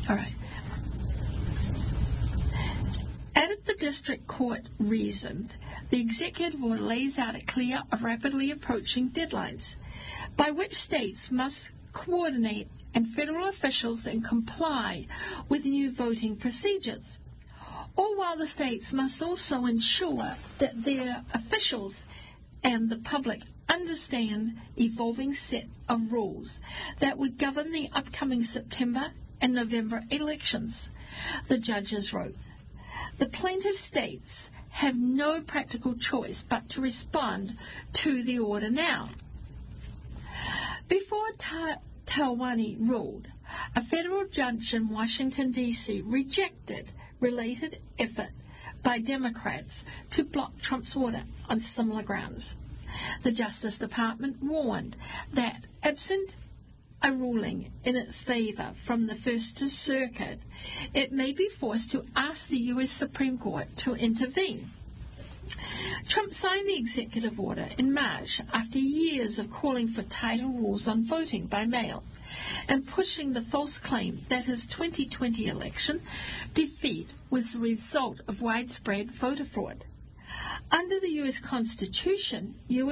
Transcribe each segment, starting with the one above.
All right. As the district court reasoned, the executive order lays out a clear of rapidly approaching deadlines by which states must coordinate and federal officials and comply with new voting procedures, all while the states must also ensure that their officials and the public understand evolving set of rules that would govern the upcoming September and November elections. The judges wrote, "The plaintiff states have no practical choice but to respond to the order now." Before Talwani ruled, a federal judge in Washington, D.C. rejected related effort by Democrats to block Trump's order on similar grounds. The Justice Department warned that, absent a ruling in its favor from the First Circuit, it may be forced to ask the U.S. Supreme Court to intervene. Trump signed the executive order in March after years of calling for tighter rules on voting by mail and pushing the false claim that his 2020 election defeat was the result of widespread voter fraud. Under the U.S. Constitution,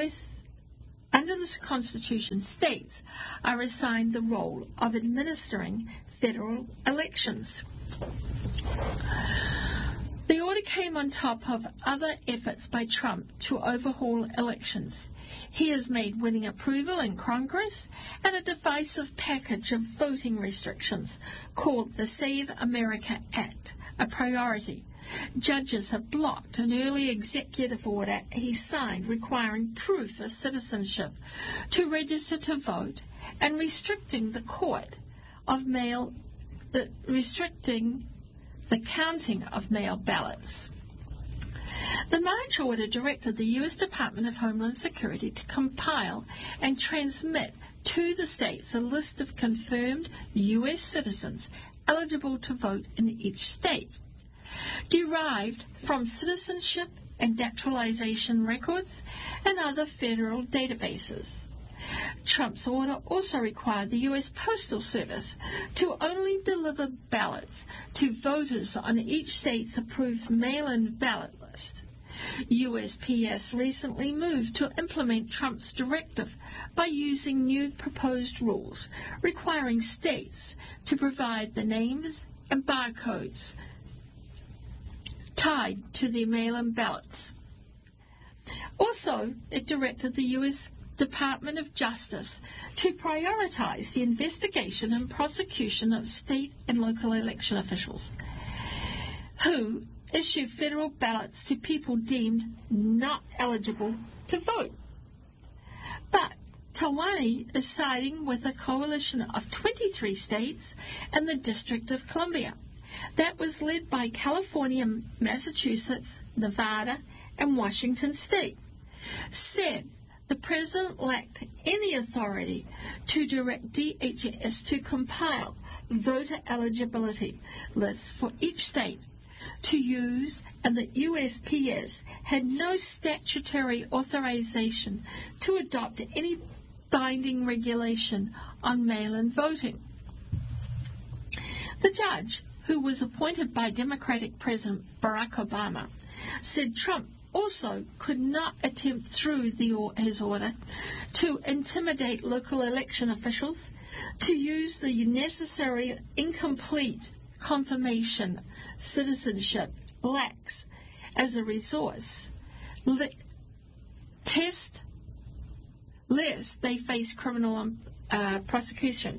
states are assigned the role of administering federal elections. The order came on top of other efforts by Trump to overhaul elections. He has made winning approval in Congress and a divisive package of voting restrictions called the Save America Act a priority. Judges have blocked an early executive order he signed requiring proof of citizenship to register to vote and restricting the counting of mail ballots. The March order directed the U.S. Department of Homeland Security to compile and transmit to the states a list of confirmed U.S. citizens eligible to vote in each state, derived from citizenship and naturalization records and other federal databases. Trump's order also required the U.S. Postal Service to only deliver ballots to voters on each state's approved mail-in ballot list. USPS recently moved to implement Trump's directive by using new proposed rules requiring states to provide the names and barcodes tied to their mail-in ballots. Also, it directed the U.S. Department of Justice to prioritize the investigation and prosecution of state and local election officials who issue federal ballots to people deemed not eligible to vote. But Talwani is siding with a coalition of 23 states and the District of Columbia that was led by California, Massachusetts, Nevada, and Washington State, said the president lacked any authority to direct DHS to compile voter eligibility lists for each state to use, and that USPS had no statutory authorization to adopt any binding regulation on mail-in voting. The judge, who was appointed by Democratic President Barack Obama, said Trump also could not attempt through his order to intimidate local election officials to use the necessary incomplete confirmation citizenship lacks as a resource test lest they face criminal prosecution.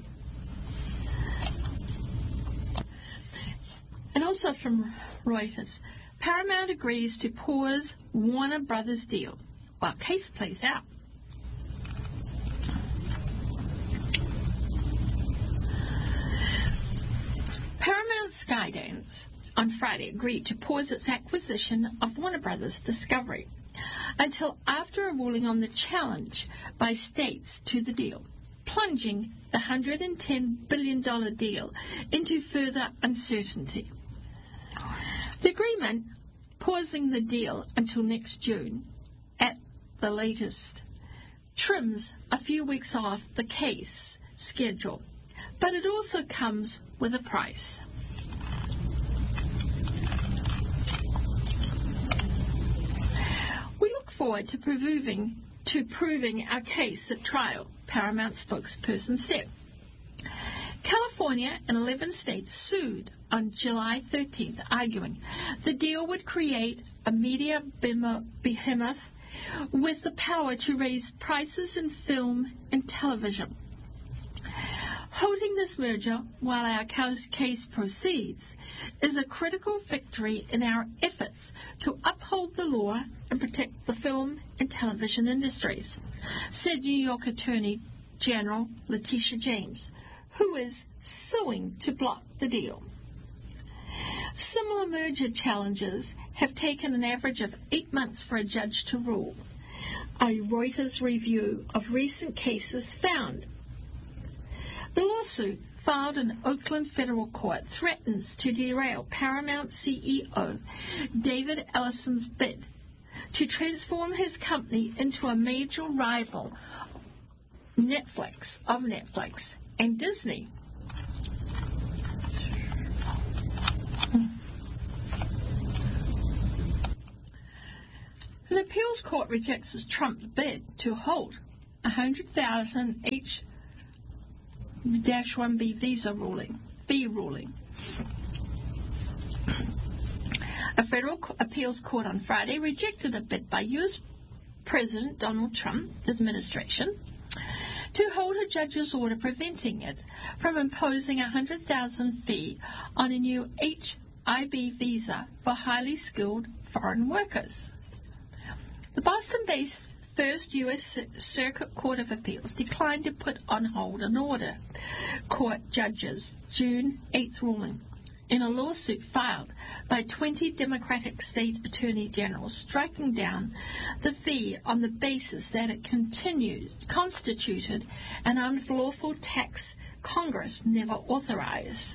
And also from Reuters, Paramount agrees to pause Warner Brothers deal while case plays out. Paramount Skydance on Friday agreed to pause its acquisition of Warner Brothers Discovery until after a ruling on the challenge by states to the deal, plunging the $110 billion deal into further uncertainty. The agreement, pausing the deal until next June at the latest, trims a few weeks off the case schedule, but it also comes with a price. forward to proving our case at trial, Paramount spokesperson said. California and 11 states sued on July 13th, arguing the deal would create a media behemoth with the power to raise prices in film and television. Holding this merger while our case proceeds is a critical victory in our efforts to uphold the law and protect the film and television industries, said New York Attorney General Letitia James, who is suing to block the deal. Similar merger challenges have taken an average of 8 months for a judge to rule. A Reuters review of recent cases found. The lawsuit, filed in Oakland federal court, threatens to derail Paramount CEO David Ellison's bid to transform his company into a major rival of Netflix and Disney. An appeals court rejects Trump's bid to hold 100,000 H-1B fee ruling. A federal appeals court on Friday rejected a bid by U.S. President Donald Trump's administration to hold a judge's order preventing it from imposing a $100,000 fee on a new H-1B visa for highly skilled foreign workers. The Boston-based First U.S. Circuit Court of Appeals declined to put on hold an order. Court judges' June 8th ruling in a lawsuit filed by 20 Democratic state attorney generals, striking down the fee on the basis that it constituted an unlawful tax Congress never authorized.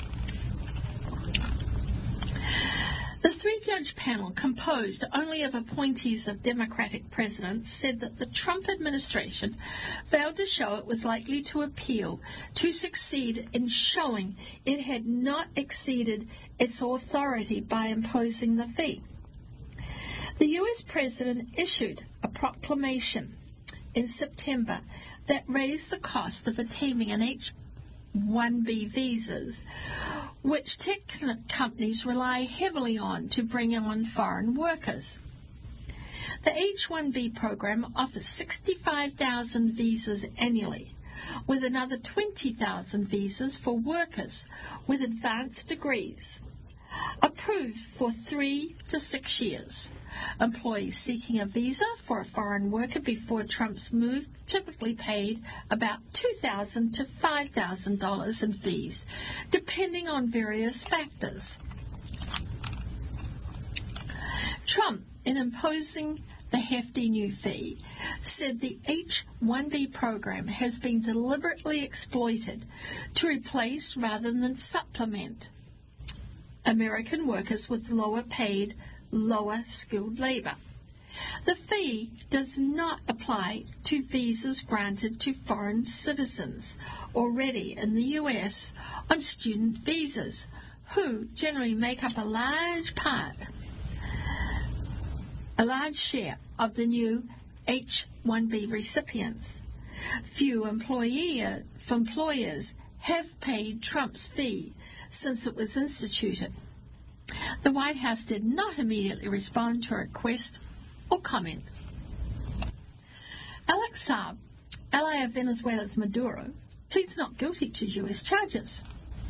The three-judge panel, composed only of appointees of Democratic presidents, said that the Trump administration failed to show it was likely to appeal to succeed in showing it had not exceeded its authority by imposing the fee. The U.S. president issued a proclamation in September that raised the cost of obtaining an H-1B visas, which tech companies rely heavily on to bring on foreign workers. The H-1B program offers 65,000 visas annually, with another 20,000 visas for workers with advanced degrees, approved for 3 to 6 years. Employees seeking a visa for a foreign worker before Trump's move typically paid about $2,000 to $5,000 in fees, depending on various factors. Trump, in imposing the hefty new fee, said the H-1B program has been deliberately exploited to replace rather than supplement American workers with lower-paid, lower-skilled labor. The fee does not apply to visas granted to foreign citizens already in the U.S. on student visas, who generally make up a large share of the new H-1B recipients. Few employers have paid Trump's fee since it was instituted. The White House did not immediately respond to a request or comment. Alex Saab, ally of Venezuela's Maduro, pleads not guilty to U.S. charges.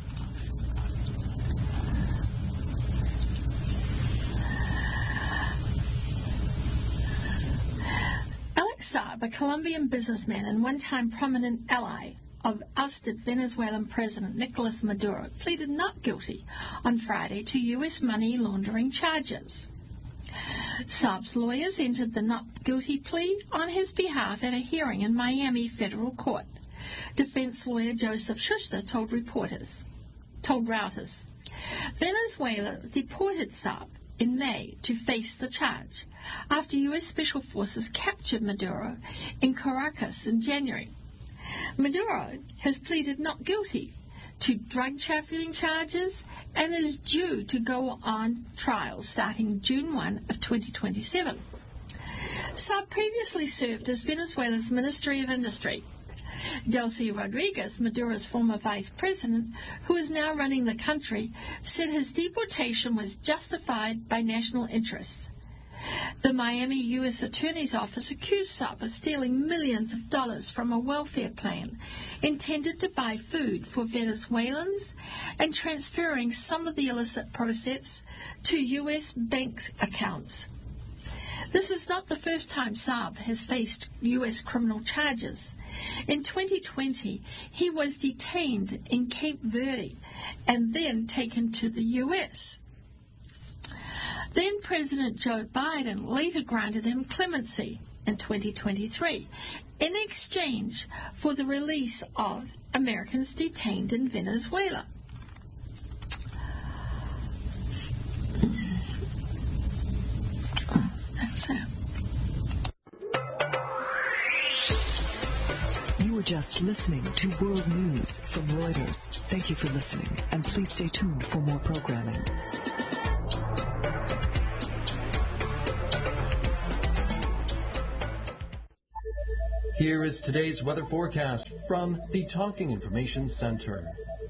Alex Saab, a Colombian businessman and one-time prominent ally of ousted Venezuelan President Nicolas Maduro, pleaded not guilty on Friday to U.S. money laundering charges. Saab's lawyers entered the not guilty plea on his behalf at a hearing in Miami federal court. Defense lawyer Joseph Schuster told Reuters. Venezuela deported Saab in May to face the charge after U.S. Special Forces captured Maduro in Caracas in January. Maduro has pleaded not guilty to drug trafficking charges and is due to go on trial starting June 1 of 2027. Saab previously served as Venezuela's Ministry of Industry. Delcy Rodriguez, Maduro's former vice president, who is now running the country, said his deportation was justified by national interests. The Miami U.S. Attorney's Office accused Saab of stealing millions of dollars from a welfare plan intended to buy food for Venezuelans and transferring some of the illicit proceeds to U.S. bank accounts. This is not the first time Saab has faced U.S. criminal charges. In 2020, he was detained in Cape Verde and then taken to the U.S. Then President Joe Biden later granted him clemency in 2023 in exchange for the release of Americans detained in Venezuela. That's it. You were just listening to World News from Reuters. Thank you for listening, and please stay tuned for more programming. Here is today's weather forecast from the Talking Information Center.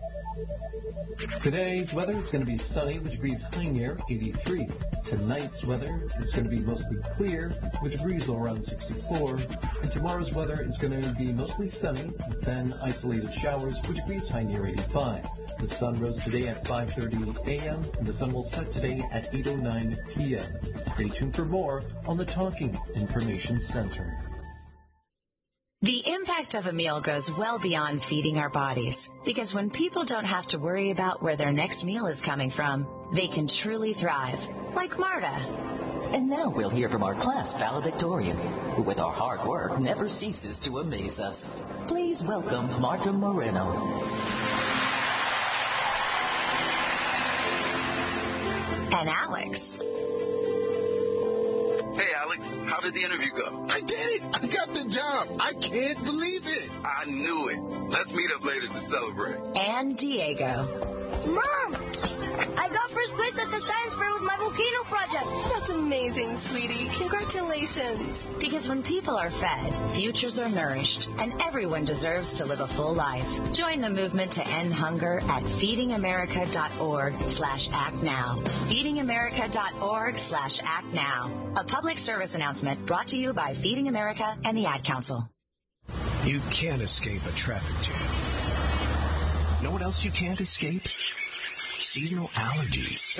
Today's weather is going to be sunny with degrees high near 83. Tonight's weather is going to be mostly clear with degrees low around 64. And tomorrow's weather is going to be mostly sunny with then isolated showers with degrees high near 85. The sun rose today at 5:30 a.m. and the sun will set today at 8:09 p.m. Stay tuned for more on the Talking Information Center. The impact of a meal goes well beyond feeding our bodies, because when people don't have to worry about where their next meal is coming from, they can truly thrive, like Marta. And now we'll hear from our class valedictorian, who with our hard work never ceases to amaze us. Please welcome Marta Moreno. And Alex. Hey, Alex, how did the interview go? I did it! I got the job! I can't believe it! I knew it. Let's meet up later to celebrate. And Diego. Mom! I got first place at the science fair with my volcano project. That's amazing, sweetie. Congratulations. Because when people are fed, futures are nourished, and everyone deserves to live a full life. Join the movement to end hunger at feedingamerica.org/actnow. Feedingamerica.org/actnow. A public service announcement brought to you by Feeding America and the Ad Council. You can't escape a traffic jam. Know what else you can't escape? Seasonal allergies.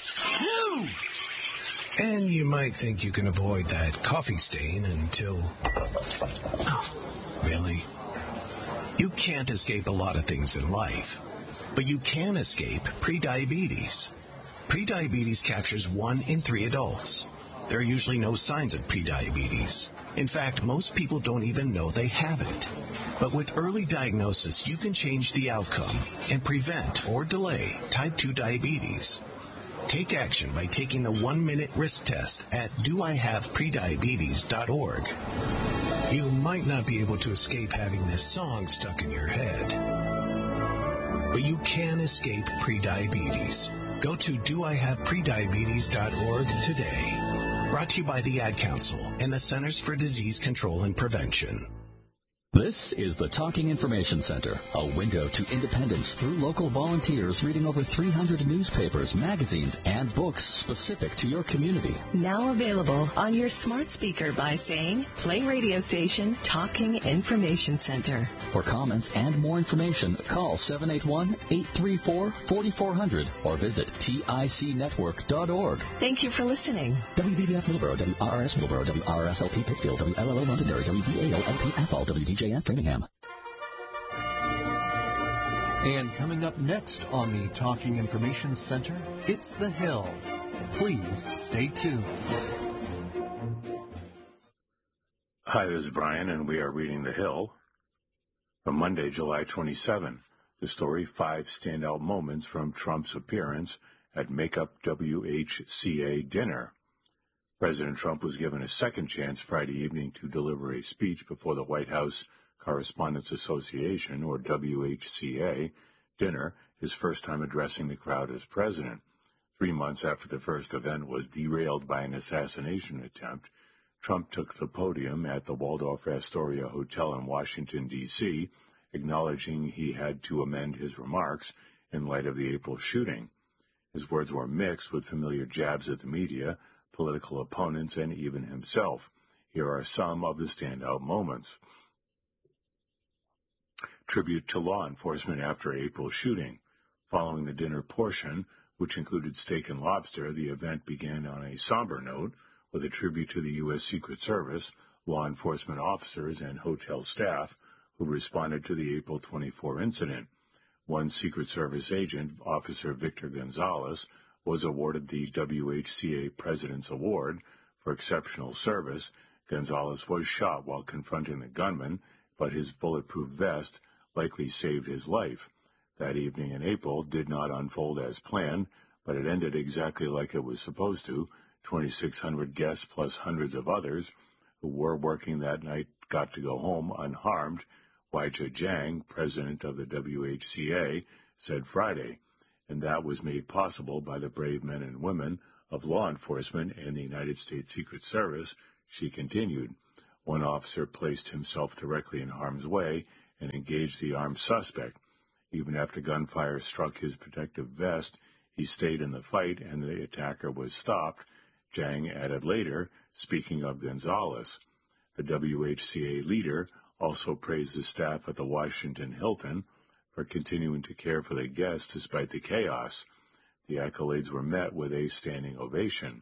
And you might think you can avoid that coffee stain until... Oh, really? You can't escape a lot of things in life, but you can escape prediabetes. Prediabetes captures 1 in 3 adults. There are usually no signs of prediabetes. In fact, most people don't even know they have it. But with early diagnosis, you can change the outcome and prevent or delay type 2 diabetes. Take action by taking the 1-minute risk test at doihaveprediabetes.org. You might not be able to escape having this song stuck in your head, but you can escape prediabetes. Go to doihaveprediabetes.org today. Brought to you by the Ad Council and the Centers for Disease Control and Prevention. This is the Talking Information Center, a window to independence through local volunteers reading over 300 newspapers, magazines, and books specific to your community. Now available on your smart speaker by saying, play radio station Talking Information Center. For comments and more information, call 781-834-4400 or visit ticnetwork.org. Thank you for listening. WVBF Millboro, WRRS Millboro, WRSLP Pittsfield, WLLO Londonderry, WVAO LP Athol, WDJF Framingham. And coming up next on the Talking Information Center, it's The Hill. Please stay tuned. Hi, this is Brian, and we are reading The Hill from Monday, July 27. The story, 5 standout moments from Trump's appearance at Makeup WHCA dinner. President Trump was given a second chance Friday evening to deliver a speech before the White House Correspondents Association, or WHCA, dinner, his first time addressing the crowd as president. 3 months after the first event was derailed by an assassination attempt, Trump took the podium at the Waldorf Astoria Hotel in Washington, D.C., acknowledging he had to amend his remarks in light of the April shooting. His words were mixed with familiar jabs at the media, political opponents, and even himself. Here are some of the standout moments. Tribute to law enforcement after April shooting. Following the dinner portion, which included steak and lobster, the event began on a somber note with a tribute to the U.S. Secret Service, law enforcement officers, and hotel staff who responded to the April 24 incident. One Secret Service agent, Officer Victor Gonzalez, was awarded the WHCA President's Award for exceptional service. Gonzalez was shot while confronting the gunman, but his bulletproof vest likely saved his life. That evening in April did not unfold as planned, but it ended exactly like it was supposed to. 2,600 guests plus hundreds of others who were working that night got to go home unharmed, Weijia Jiang, president of the WHCA, said Friday, and that was made possible by the brave men and women of law enforcement and the United States Secret Service. She continued. One officer placed himself directly in harm's way and engaged the armed suspect. Even after gunfire struck his protective vest, he stayed in the fight and the attacker was stopped, Jiang added later, speaking of Gonzalez. The WHCA leader also praised the staff at the Washington Hilton for continuing to care for the guests despite the chaos. The accolades were met with a standing ovation.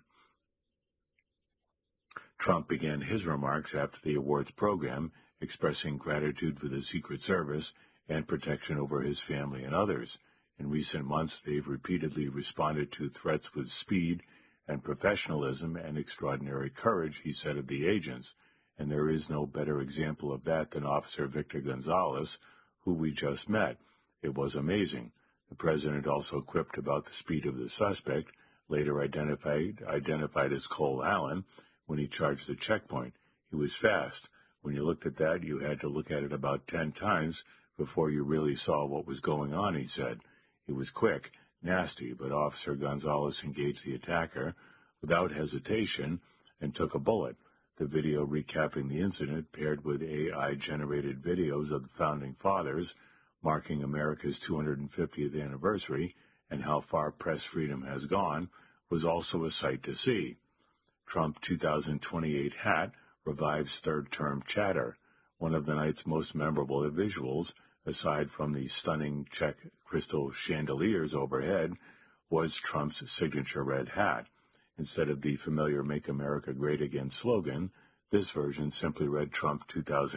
Trump began his remarks after the awards program, expressing gratitude for the Secret Service and protection over his family and others. In recent months, they've repeatedly responded to threats with speed and professionalism and extraordinary courage, he said of the agents, and there is no better example of that than Officer Victor Gonzalez, who we just met. It was amazing. The president also quipped about the speed of the suspect, later identified as Cole Allen, when he charged the checkpoint. He was fast. When you looked at that, you had to look at it about 10 times before you really saw what was going on, he said. He was quick, nasty, but Officer Gonzalez engaged the attacker without hesitation and took a bullet. The video recapping the incident, paired with AI-generated videos of the Founding Fathers, marking America's 250th anniversary and how far press freedom has gone, was also a sight to see. Trump 2028 hat revives third-term chatter. One of the night's most memorable visuals, aside from the stunning Czech crystal chandeliers overhead, was Trump's signature red hat. Instead of the familiar Make America Great Again slogan, this version simply read Trump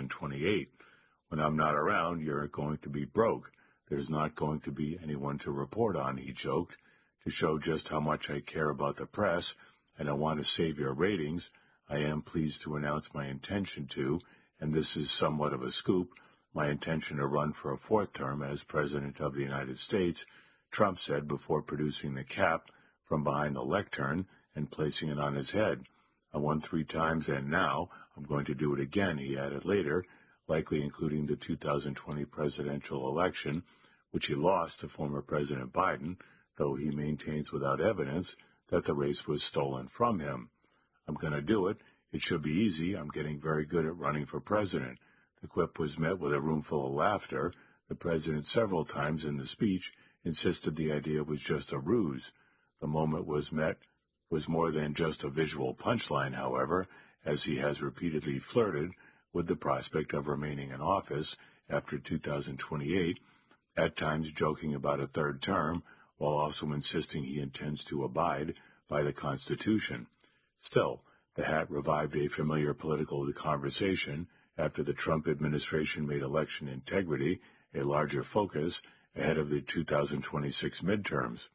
2028. When I'm not around, you're going to be broke. There's not going to be anyone to report on, he joked. To show just how much I care about the press and I want to save your ratings, I am pleased to announce my intention to, and this is somewhat of a scoop, my intention to run for a 4th term as President of the United States, Trump said before producing the cap from behind the lectern and placing it on his head. I won 3 times, and now I'm going to do it again, he added later, likely including the 2020 presidential election, which he lost to former President Biden, though he maintains without evidence that the race was stolen from him. I'm going to do it. It should be easy. I'm getting very good at running for president. The quip was met with a roomful of laughter. The president several times in the speech insisted the idea was just a ruse. The moment was more than just a visual punchline, however, as he has repeatedly flirted with the prospect of remaining in office after 2028, at times joking about a 3rd term, while also insisting he intends to abide by the Constitution. Still, the hat revived a familiar political conversation after the Trump administration made election integrity a larger focus ahead of the 2026 midterms.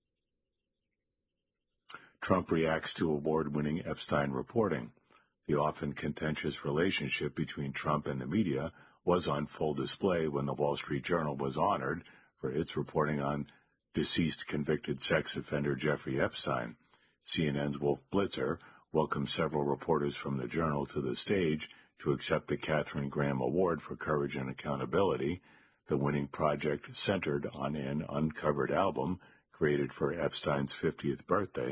Trump reacts to award-winning Epstein reporting. The often contentious relationship between Trump and the media was on full display when the Wall Street Journal was honored for its reporting on deceased convicted sex offender Jeffrey Epstein. CNN's Wolf Blitzer welcomed several reporters from the Journal to the stage to accept the Katharine Graham Award for Courage and Accountability. The winning project centered on an uncovered album created for Epstein's 50th birthday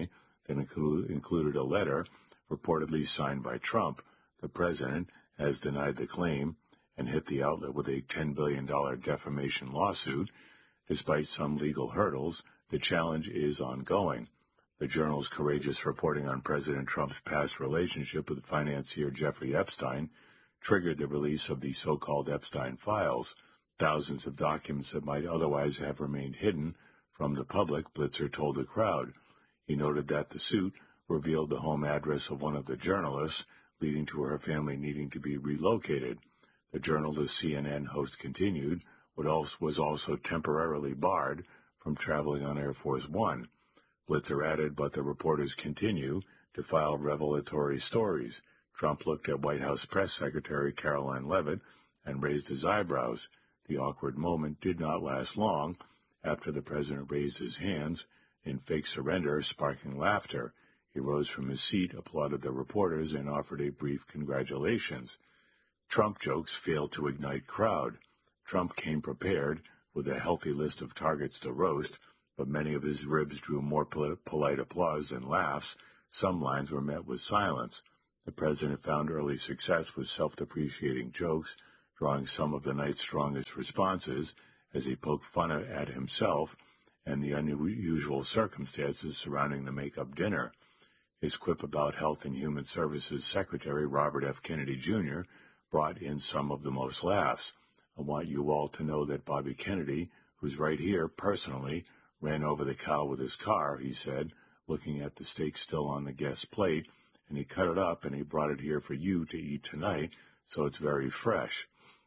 It included a letter reportedly signed by Trump. The president has denied the claim and hit the outlet with a $10 billion defamation lawsuit. Despite some legal hurdles, the challenge is ongoing. The Journal's courageous reporting on President Trump's past relationship with financier Jeffrey Epstein triggered the release of the so-called Epstein files, thousands of documents that might otherwise have remained hidden from the public, Blitzer told the crowd. He noted that the suit revealed the home address of one of the journalists, leading to her family needing to be relocated. The journalist CNN host continued, was also temporarily barred from traveling on Air Force One. Blitzer added, but the reporters continue to file revelatory stories. Trump looked at White House Press Secretary Caroline Leavitt and raised his eyebrows. The awkward moment did not last long. After the president raised his hands in fake surrender, sparking laughter, he rose from his seat, applauded the reporters, and offered a brief congratulations. Trump jokes failed to ignite crowd. Trump came prepared with a healthy list of targets to roast, but many of his ribs drew more polite applause than laughs. Some lines were met with silence. The president found early success with self-depreciating jokes, drawing some of the night's strongest responses as he poked fun at himself and the unusual circumstances surrounding the make-up dinner. His quip about Health and Human Services Secretary Robert F. Kennedy, Jr. brought in some of the most laughs. I want you all to know that Bobby Kennedy, who's right here personally, ran over the cow with his car, he said, looking at the steak still on the guest's plate, and he cut it up and he brought it here for you to eat tonight, so it's very fresh.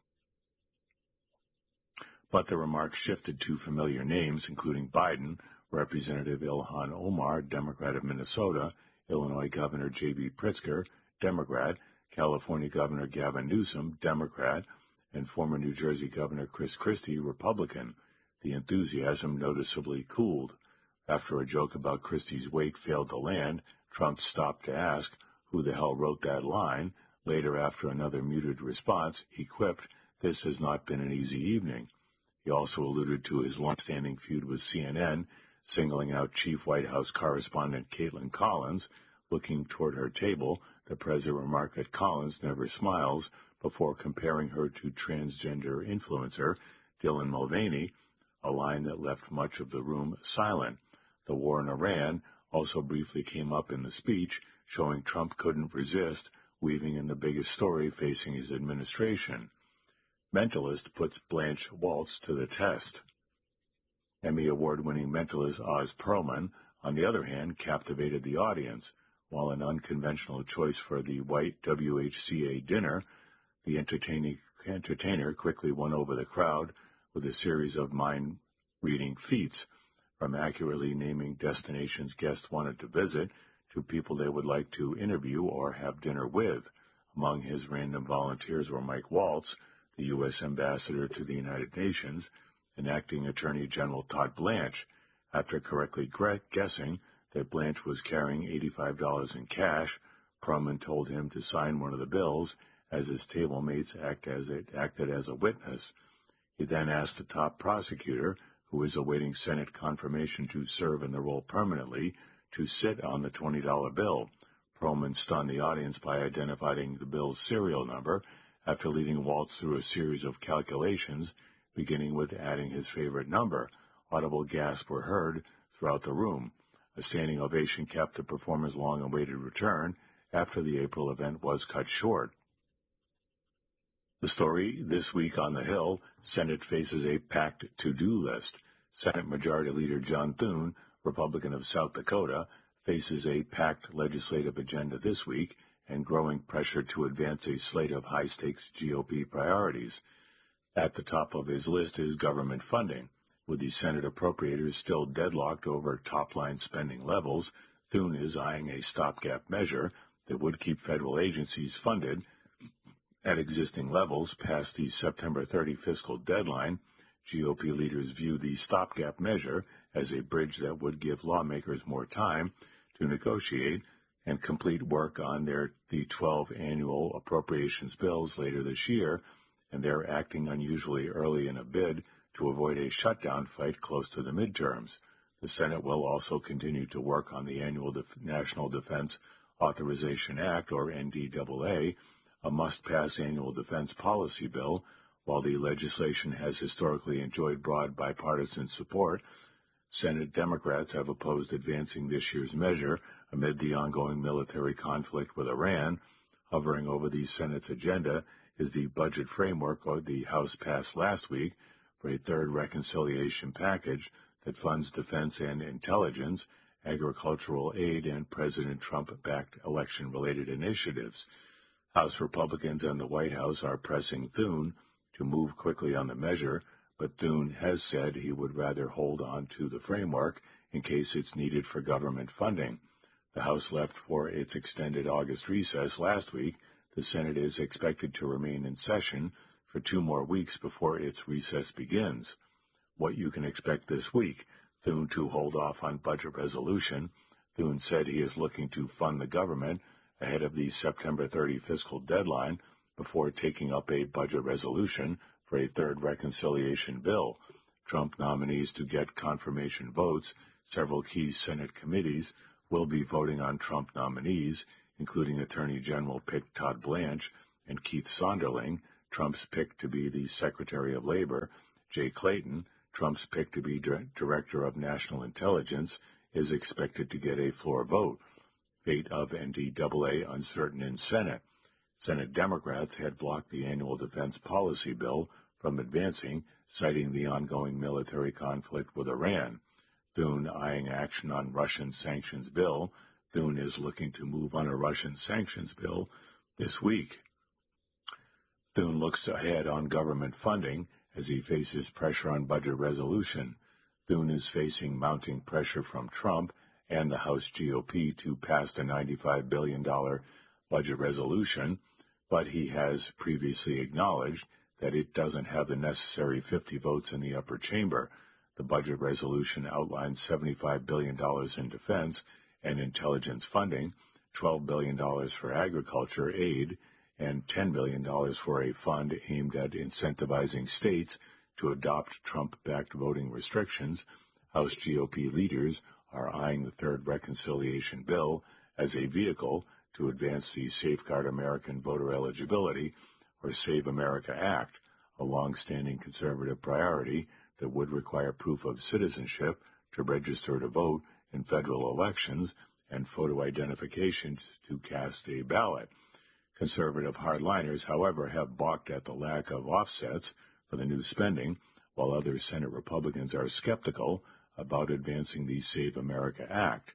But the remarks shifted to familiar names, including Biden, Representative Ilhan Omar, Democrat of Minnesota, Illinois Governor J.B. Pritzker, Democrat, California Governor Gavin Newsom, Democrat, and former New Jersey Governor Chris Christie, Republican. The enthusiasm noticeably cooled. After a joke about Christie's weight failed to land, Trump stopped to ask who the hell wrote that line. Later, after another muted response, he quipped, "This has not been an easy evening." He also alluded to his long-standing feud with CNN, singling out Chief White House correspondent Caitlin Collins. Looking toward her table, the president remarked that Collins never smiles, before comparing her to transgender influencer Dylan Mulvaney, a line that left much of the room silent. The war in Iran also briefly came up in the speech, showing Trump couldn't resist weaving in the biggest story facing his administration. Mentalist puts Blanche Waltz to the test. Emmy Award-winning mentalist Oz Perlman, on the other hand, captivated the audience. While an unconventional choice for the white WHCA dinner, the entertainer quickly won over the crowd with a series of mind-reading feats, from accurately naming destinations guests wanted to visit to people they would like to interview or have dinner with. Among his random volunteers were Mike Waltz, the U.S. ambassador to the United Nations, and acting Attorney General Todd Blanche. After correctly guessing that Blanche was carrying $85 in cash, Perlman told him to sign one of the bills, as his table mates acted as a witness. He then asked the top prosecutor, who is awaiting Senate confirmation to serve in the role permanently, to sit on the $20 bill. Perlman stunned the audience by identifying the bill's serial number after leading Waltz through a series of calculations, beginning with adding his favorite number. Audible gasps were heard throughout the room. A standing ovation kept the performer's long-awaited return after the April event was cut short. The story this week on the Hill: Senate faces a packed to-do list. Senate Majority Leader John Thune, Republican of South Dakota, faces a packed legislative agenda this week and growing pressure to advance a slate of high-stakes GOP priorities. At the top of his list is government funding. With the Senate appropriators still deadlocked over top-line spending levels, Thune is eyeing a stopgap measure that would keep federal agencies funded at existing levels past the September 30 fiscal deadline. GOP leaders view the stopgap measure as a bridge that would give lawmakers more time to negotiate and complete work on the 12 annual appropriations bills later this year, and they're acting unusually early in a bid to avoid a shutdown fight close to the midterms. The Senate will also continue to work on the annual National Defense Authorization Act, or NDAA, a must-pass annual defense policy bill. While the legislation has historically enjoyed broad bipartisan support, Senate Democrats have opposed advancing this year's measure amid the ongoing military conflict with Iran. Hovering over the Senate's agenda is the budget framework the House passed last week for a third reconciliation package that funds defense and intelligence, agricultural aid, and President Trump-backed election-related initiatives. House Republicans and the White House are pressing Thune to move quickly on the measure, but Thune has said he would rather hold on to the framework in case it's needed for government funding. The House left for its extended August recess last week. The Senate is expected to remain in session for 2 more weeks before its recess begins. What you can expect this week: Thune to hold off on budget resolution. Thune said he is looking to fund the government ahead of the September 30 fiscal deadline before taking up a budget resolution for a third reconciliation bill. Trump nominees to get confirmation votes. Several key Senate committees will be voting on Trump nominees, including Attorney General pick Todd Blanche and Keith Sonderling, Trump's pick to be the Secretary of Labor. Jay Clayton, Trump's pick to be Director of National Intelligence, is expected to get a floor vote. Fate of NDAA uncertain in Senate. Senate Democrats had blocked the annual defense policy bill from advancing, citing the ongoing military conflict with Iran. Thune eyeing action on Russian sanctions bill. Thune is looking to move on a Russian sanctions bill this week. Thune looks ahead on government funding as he faces pressure on budget resolution. Thune is facing mounting pressure from Trump and the House GOP to pass the $95 billion budget resolution, but he has previously acknowledged that it doesn't have the necessary 50 votes in the upper chamber. The budget resolution outlines $75 billion in defense and intelligence funding, $12 billion for agriculture aid, and $10 billion for a fund aimed at incentivizing states to adopt Trump-backed voting restrictions. House GOP leaders are eyeing the third reconciliation bill as a vehicle to advance the Safeguard American Voter Eligibility, or Save America Act, a long-standing conservative priority that would require proof of citizenship to register to vote in federal elections and photo identification to cast a ballot. Conservative hardliners, however, have balked at the lack of offsets for the new spending, while other Senate Republicans are skeptical about advancing the Save America Act.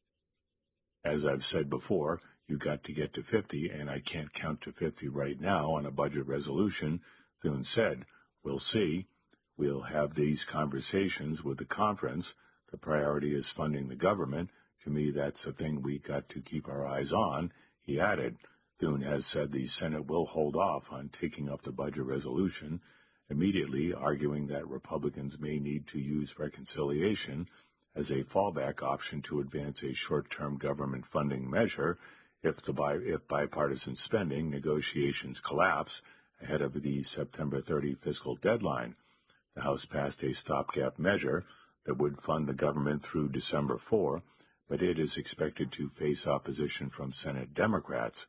As I've said before, you've got to get to 50, and I can't count to 50 right now on a budget resolution, Thune said. We'll see. We'll have these conversations with the conference. The priority is funding the government. To me, that's the thing we got to keep our eyes on, he added. Thune has said the Senate will hold off on taking up the budget resolution immediately, arguing that Republicans may need to use reconciliation as a fallback option to advance a short-term government funding measure if bipartisan spending negotiations collapse ahead of the September 30 fiscal deadline. The House passed a stopgap measure that would fund the government through December 4, but it is expected to face opposition from Senate Democrats,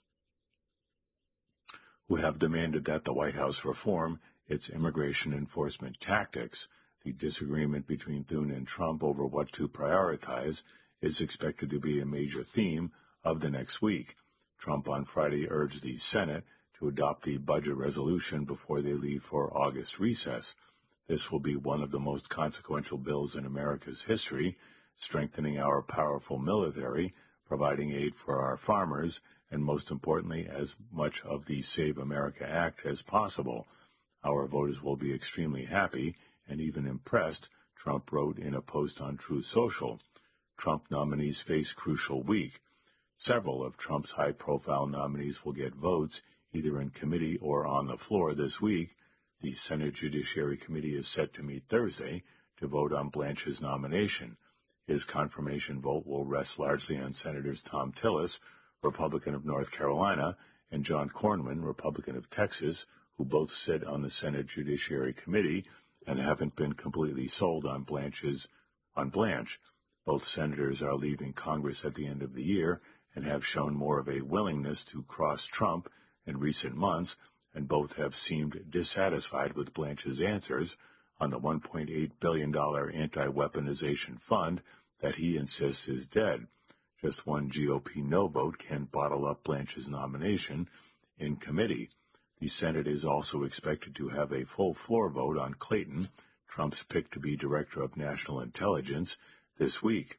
who have demanded that the White House reform its immigration enforcement tactics. The disagreement between Thune and Trump over what to prioritize is expected to be a major theme of the next week. Trump on Friday urged the Senate to adopt the budget resolution before they leave for August recess. This will be one of the most consequential bills in America's history, strengthening our powerful military, providing aid for our farmers, and most importantly, as much of the Save America Act as possible. Our voters will be extremely happy and even impressed, Trump wrote in a post on Truth Social. Trump nominees face crucial week. Several of Trump's high-profile nominees will get votes either in committee or on the floor this week. The Senate Judiciary Committee is set to meet Thursday to vote on Blanche's nomination. His confirmation vote will rest largely on Senators Tom Tillis, Republican of North Carolina, and John Cornyn, Republican of Texas, who both sit on the Senate Judiciary Committee and haven't been completely sold on Blanche's on Blanche. Both senators are leaving Congress at the end of the year and have shown more of a willingness to cross Trump in recent months, and both have seemed dissatisfied with Blanche's answers on the $1.8 billion anti-weaponization fund that he insists is dead. Just one GOP no vote can bottle up Blanche's nomination in committee. The Senate is also expected to have a full floor vote on Clayton, Trump's pick to be Director of National Intelligence, this week.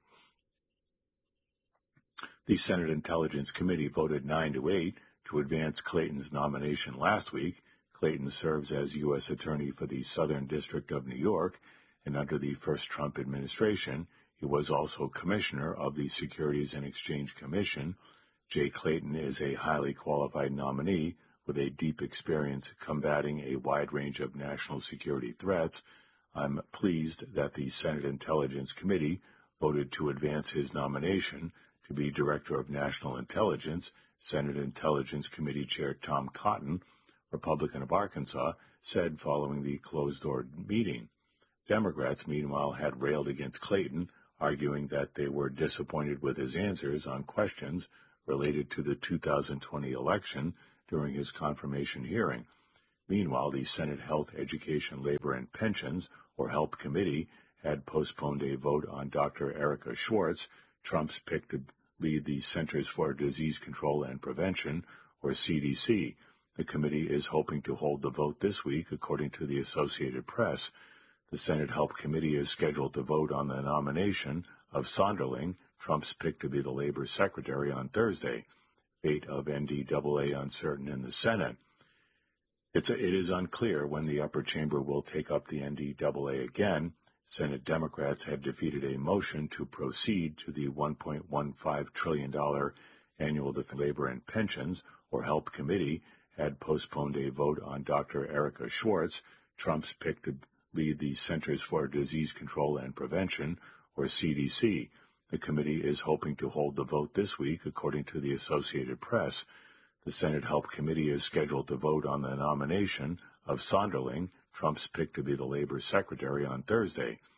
The Senate Intelligence Committee voted 9-8 to advance Clayton's nomination last week. Clayton serves as U.S. Attorney for the Southern District of New York, and under the first Trump administration, he was also Commissioner of the Securities and Exchange Commission. Jay Clayton is a highly qualified nominee with a deep experience combating a wide range of national security threats. I'm pleased that the Senate Intelligence Committee voted to advance his nomination to be Director of National Intelligence. Senate Intelligence Committee Chair Tom Cotton, Republican of Arkansas, said following the closed-door meeting. Democrats, meanwhile, had railed against Clayton, arguing that they were disappointed with his answers on questions related to the 2020 election during his confirmation hearing. Meanwhile, the Senate Health, Education, Labor, and Pensions, or HELP Committee, had postponed a vote on Dr. Erica Schwartz, Trump's pick to lead the Centers for Disease Control and Prevention, or CDC. The committee is hoping to hold the vote this week, according to the Associated Press. The Senate Health Committee is scheduled to vote on the nomination of Sonderling, Trump's pick to be the Labor Secretary, on Thursday. Fate of NDAA uncertain in the Senate. It is unclear when the upper chamber will take up the NDAA again. Senate Democrats had defeated a motion to proceed to the $1.15 trillion annual Labor and Pensions, or HELP Committee, had postponed a vote on Dr. Erica Schwartz, Trump's pick to lead the Centers for Disease Control and Prevention, or CDC. The committee is hoping to hold the vote this week, according to the Associated Press. The Senate Health Committee is scheduled to vote on the nomination of Sonderling, Trump's pick to be the Labor Secretary, on Thursday.